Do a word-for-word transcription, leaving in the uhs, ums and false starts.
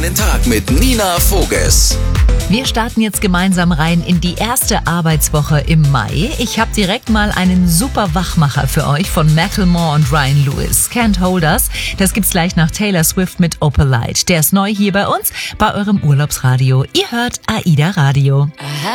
deinen Tag mit Nina Voges. Wir starten jetzt gemeinsam rein in die erste Arbeitswoche im Mai. Ich habe direkt mal einen super Wachmacher für euch von Macklemore und Ryan Lewis. Can't Hold Us. Das gibt's gleich nach Taylor Swift mit Opalite. Der ist neu hier bei uns, bei eurem Urlaubsradio. Ihr hört AIDA Radio.